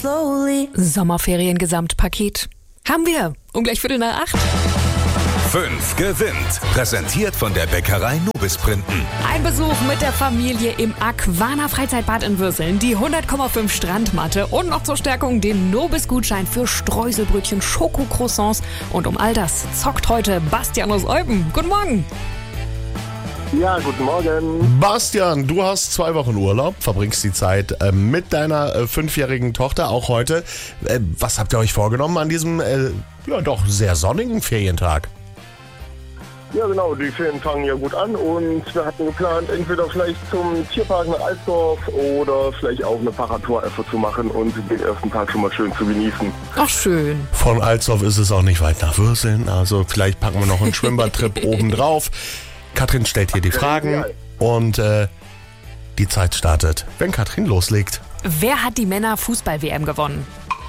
Sommerferien-Gesamtpaket. Haben wir. Um gleich 7:45. 5 gewinnt. Präsentiert von der Bäckerei Nobis Printen. Ein Besuch mit der Familie im Aquana Freizeitbad in Würseln, die 100,5 Strandmatte und noch zur Stärkung den Nobis-Gutschein für Streuselbrötchen, Schokocroissants. Und um all das zockt heute Bastian aus Eupen. Guten Morgen. Ja, guten Morgen. Bastian, du hast 2 Wochen Urlaub, verbringst die Zeit mit deiner 5-jährigen Tochter, auch heute. Was habt ihr euch vorgenommen an diesem doch sehr sonnigen Ferientag? Ja, genau, die Ferien fangen ja gut an und wir hatten geplant, entweder vielleicht zum Tierpark nach Alsdorf oder vielleicht auch eine Fahrradtour einfach zu machen und den ersten Tag schon mal schön zu genießen. Ach, schön. Von Alsdorf ist es auch nicht weit nach Würseln, also vielleicht packen wir noch einen Schwimmbadtrip oben drauf. Katrin stellt hier die Fragen und die Zeit startet, wenn Katrin loslegt. Wer hat die Männer-Fußball-WM gewonnen?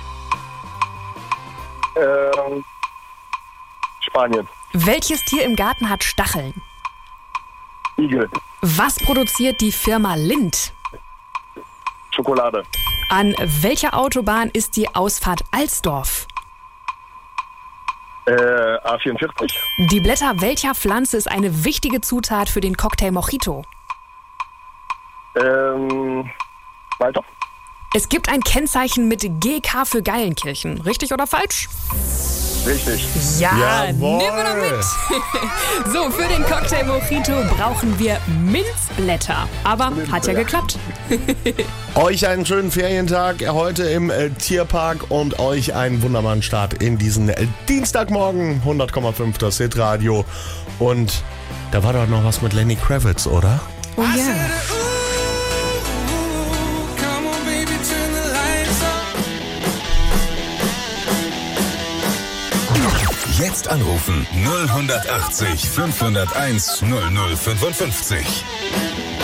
Spanien. Welches Tier im Garten hat Stacheln? Igel. Was produziert die Firma Lindt? Schokolade. An welcher Autobahn ist die Ausfahrt Alsdorf? A44. Die Blätter welcher Pflanze ist eine wichtige Zutat für den Cocktail Mojito? Weiter. Es gibt ein Kennzeichen mit GK für Geilenkirchen. Richtig oder falsch? Richtig. Ja, Jawohl. nehmen wir doch mit. So, für den Cocktail Mojito brauchen wir Minzblätter. Aber hat ja geklappt. Euch einen schönen Ferientag heute im Tierpark und euch einen wunderbaren Start in diesen Dienstagmorgen. 100,5 das Hitradio. Und da war doch noch was mit Lenny Kravitz, oder? Oh ja. Jetzt anrufen 0180 501 0055.